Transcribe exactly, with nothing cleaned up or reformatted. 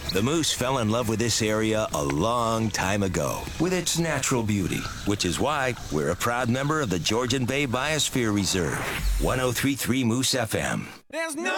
The Moose fell in love with this area a long time ago with its natural beauty, which is why we're a proud member of the Georgian Bay Biosphere Reserve. one oh three point three Moose F M. There's no